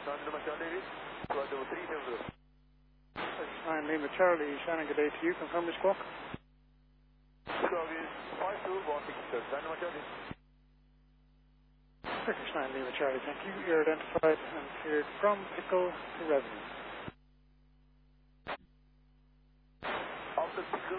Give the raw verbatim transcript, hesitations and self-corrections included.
nine Lima Charlie, squawk level three seven zero. nine Lima Charlie, Shannon, good day to you. Confirm your squawk. Squawk is five two one six seven, nine Lima Charlie. British nine Lima Charlie, thank you. You're identified and cleared from Pickle to Revenue.